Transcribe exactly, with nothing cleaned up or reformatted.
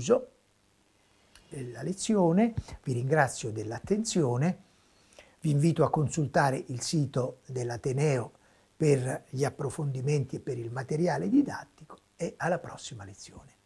concluso la lezione, vi ringrazio dell'attenzione, vi invito a consultare il sito dell'Ateneo per gli approfondimenti e per il materiale didattico e alla prossima lezione.